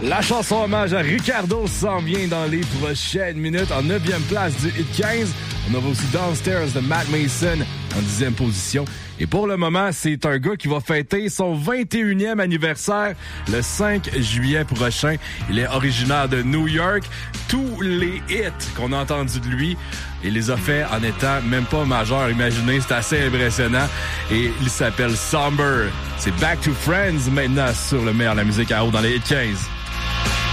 La chanson hommage à Ricardo s'en vient dans les prochaines minutes. En 9e place du Hit 15, on aura aussi Downstairs de Matt Mason en 10e position. Et pour le moment, c'est un gars qui va fêter son 21e anniversaire le 5 juillet prochain. Il est originaire de New York. Tous les hits qu'on a entendus de lui, il les a fait en étant même pas majeur. Imaginez, c'est assez impressionnant. Et il s'appelle Somber. C'est Back to Friends maintenant sur le meilleur de la musique à haut dans les Hit 15.